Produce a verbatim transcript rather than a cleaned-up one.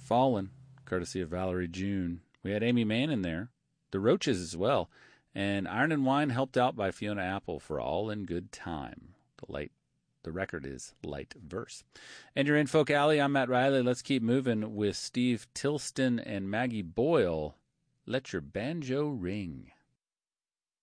Fallen, courtesy of Valerie June. We had Amy Mann in there. The Roaches as well. And Iron and Wine helped out by Fiona Apple for All in Good Time. The light, the record is Light Verse. And you're in Folk Alley. I'm Matt Riley. Let's keep moving with Steve Tilston and Maggie Boyle. Let Your Banjo Ring.